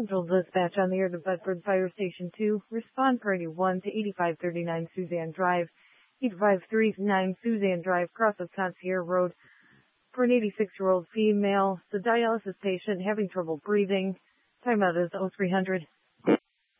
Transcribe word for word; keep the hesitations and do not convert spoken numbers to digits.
Central Dispatch on the air to Bedford Fire Station two. Respond for eighty-one to eighty-five thirty-nine Suzanne Drive, eight five three nine Suzanne Drive, cross of Concierge Road. For an eighty-six-year-old female, the dialysis patient having trouble breathing. Timeout is oh three hundred.